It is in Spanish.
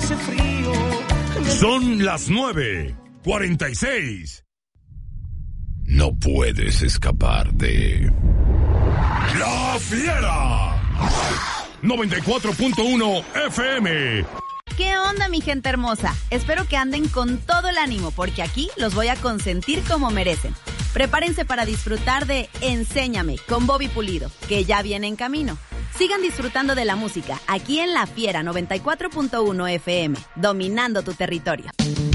hace frío. Son las 9:46. No puedes escapar de La Fiera 94.1 FM. ¿Qué onda, mi gente hermosa? Espero que anden con todo el ánimo, porque aquí los voy a consentir como merecen. Prepárense para disfrutar de Enséñame con Bobby Pulido, que ya viene en camino. Sigan disfrutando de la música aquí en La Fiera 94.1 FM, dominando tu territorio.